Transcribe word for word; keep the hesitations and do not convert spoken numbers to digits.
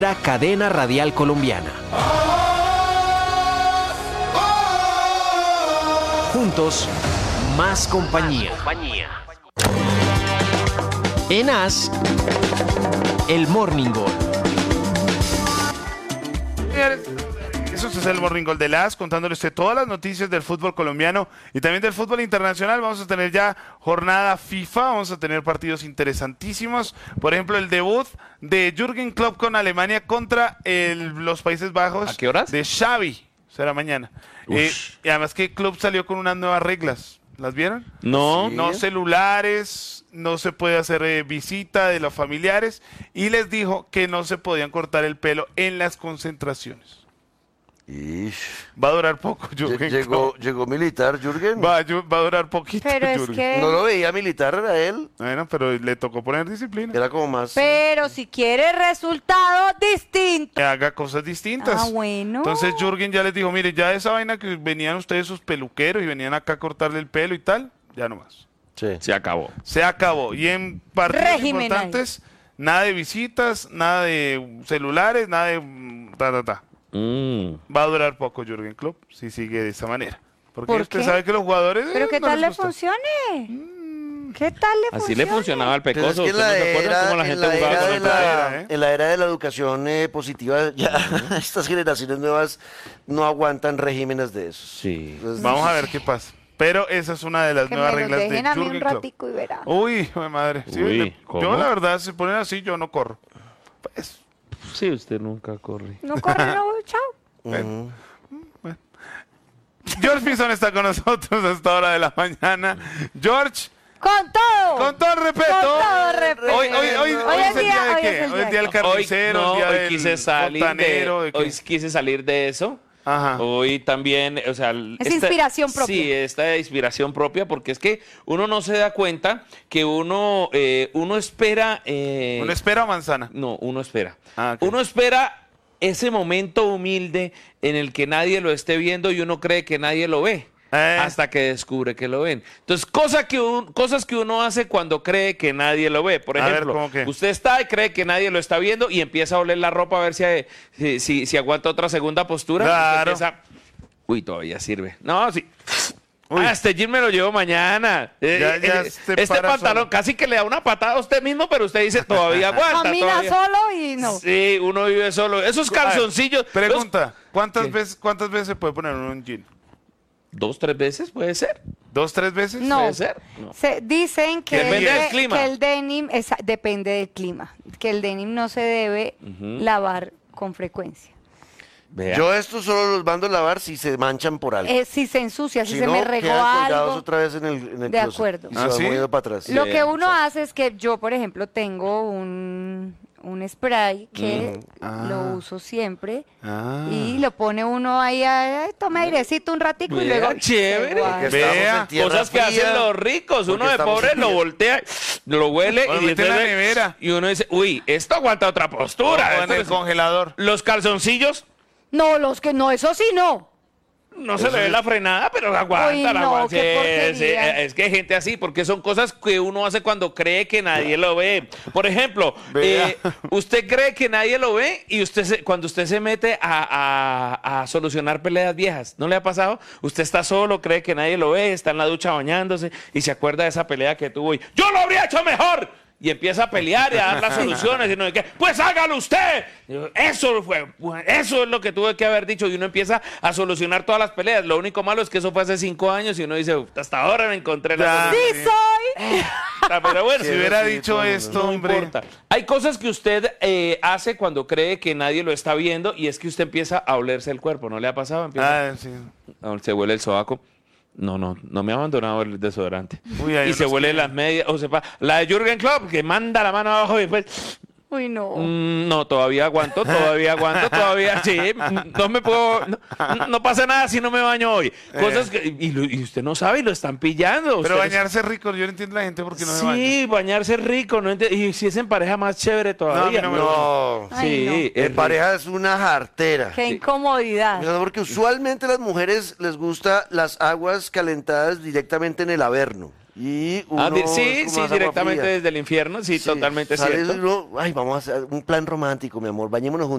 La cadena radial colombiana. Juntos, más compañía. En As, el Morning Goal. Eso es el Morning Goal de Las, contándole usted todas las noticias del fútbol colombiano y también del fútbol internacional. Vamos a tener ya jornada FIFA, vamos a tener partidos interesantísimos. Por ejemplo, el debut de Jürgen Klopp con Alemania contra el, los Países Bajos. ¿A qué horas? De Xavi, será mañana. Eh, y además que Klopp salió con unas nuevas reglas. ¿Las vieron? No. Sí. No celulares, no se puede hacer eh, visita de los familiares y les dijo que no se podían cortar el pelo en las concentraciones. Ish. Va a durar poco, Jürgen. Llegó, llegó militar, Jürgen. Va, va a durar poquito, Pero es Jürgen. que... No lo veía militar, era él. Bueno, pero le tocó poner disciplina. Era como más... Pero si quiere resultado distinto. Que haga cosas distintas. Ah, bueno. Entonces Jürgen ya les dijo, mire, ya esa vaina que venían ustedes sus peluqueros y venían acá a cortarle el pelo y tal, ya no más. Sí. Se acabó. Se acabó. Y en partidos Régimen importantes, nada de visitas, nada de celulares, nada de mm, ta, ta, ta. Mm. Va a durar poco Jürgen Klopp si sigue de esa manera. Porque ¿Por usted qué? sabe que los jugadores... Pero eh, ¿qué no tal les le gusta. funcione? ¿Qué tal le funcione? Así le funcionaba al Pero es Pecoso. que en ¿Usted no la se acuerda era, cómo la en gente la jugaba era con de el la, playera, ¿eh? en la era de la educación eh, positiva, ya estas generaciones nuevas no aguantan regímenes de esos. Sí. Entonces, Vamos a ver qué pasa. Pero esa es una de las Que nuevas me los reglas de dejen a mí un Jürgen Klopp. ratico y verá. Uy, joder, madre. Sí, Uy, le- ¿cómo? yo la verdad, si ponen así, yo no corro. Pues, Sí, usted nunca corre. No corre, no, chao. ujú. George Pinzón está con nosotros a esta hora de la mañana. George, Con todo. con todo el respeto. Con todo respeto. Hoy, hoy, hoy, hoy es el día de hoy qué? es el Hoy es el día del día. carnicero, hoy, no, el día hoy del quise salir de, fontanero, ¿de qué? hoy quise salir de eso. Ajá. Hoy también, o sea, Es inspiración propia. Sí, esta inspiración propia, porque es que uno no se da cuenta que uno, eh, uno espera. Eh, ¿Una espera o manzana? No, uno espera. Ah, ok. Uno espera ese momento humilde en el que nadie lo esté viendo y uno cree que nadie lo ve. Eh. Hasta que descubre que lo ven. Entonces, cosa que un- cosas que uno hace cuando cree que nadie lo ve. Por A ver, ejemplo, ¿cómo qué? usted está y cree que nadie lo está viendo y empieza a oler la ropa a ver si, si, si- si aguanta otra segunda postura. Claro. Usted empieza, uy, todavía sirve. No, sí. Uy. Ah, este jean me lo llevo mañana. Eh, Ya- eh, ya eh, se este para pantalón solo. casi que le da una patada a usted mismo, pero usted dice, todavía aguanta. Camina todavía. solo y no. Sí, uno vive solo. Esos calzoncillos. A ver, pregunta, ¿cuántas ¿Qué? veces, ¿cuántas veces se puede poner uno un jean? los- Dos, tres veces puede ser. ¿Dos, tres veces? No. Puede ser. No. Se, dicen que, Depende el, del de- clima. que el denim esa- depende del clima, que el denim no se debe lavar con frecuencia. Vea. Yo estos solo los mando a lavar si se manchan por algo. Eh, si se ensucia, si, si se no, me regó quedan colgados algo. otra vez en el, en el De closet. acuerdo. Y se ¿Ah, van sí? moviendo para atrás. Lo Sí, que uno exacto. hace es que yo, por ejemplo, tengo un, un spray que Ah. lo uso siempre Ah. y lo pone uno ahí, ay, toma airecito un ratico y Vea, luego chévere. se guarda. Porque Vea, estamos en tierra Cosas que fría. hacen los ricos. Uno Porque de estamos pobre en lo tierra- voltea, lo huele O lo y mete en la entonces- nevera. y uno dice, uy, esto aguanta otra postura. O en Esto el es- congelador. Los calzoncillos, No, los que no, eso sí no. no se le ve la frenada, pero aguanta. Uy, la no, aguanta. qué Sí, porquería. sí, es que hay gente así, porque son cosas que uno hace cuando cree que nadie lo ve. Por ejemplo, Vea. eh, usted cree que nadie lo ve y usted se- cuando usted se mete a, a- a solucionar peleas viejas, ¿no le ha pasado? Usted está solo, cree que nadie lo ve, está en la ducha bañándose y se acuerda de esa pelea que tuvo y ¡yo lo habría hecho mejor! Y empieza a pelear y a dar las soluciones y no de qué, pues hágalo usted. Y yo, Eso fue, eso es lo que tuve que haber dicho y uno empieza a solucionar todas las peleas. Lo único malo es que eso fue hace cinco años y uno dice, hasta ahora me encontré la Ya. solución. ¡Sí soy! Ah, Pero bueno, Si si hubiera sí, dicho todo, esto, no hombre. importa. Hay cosas que usted eh, hace cuando cree que nadie lo está viendo y es que usted empieza a olerse el cuerpo. ¿No le ha pasado? Empieza, Ah, sí. a- se huele el sobaco. No, no, no me ha abandonado el desodorante. Uy, hay y se unos huele que- las medias, o sepa, la de Jürgen Klopp, que manda la mano abajo y después... Uy, no. Mm, no, todavía aguanto, todavía aguanto, todavía sí. mm, No me puedo. No, no pasa nada si no me baño hoy. Cosas que. Y, lo- y usted no sabe y lo están pillando. Pero Ustedes- bañarse rico, yo no entiendo a la gente porque no se baña. Sí, bañarse rico. No ente- y si es en pareja, más chévere todavía. No, a mí no me No, Ay, sí, no. es en rico. pareja es una jartera. Qué incomodidad. Mira, Porque usualmente a las mujeres les gusta las aguas calentadas directamente en el averno. Y uno Ah, di- es sí, como sí, más agua directamente fría. desde el infierno, sí, Sí, totalmente sale cierto. uno, ay, vamos a hacer un plan romántico, mi amor, bañémonos juntos.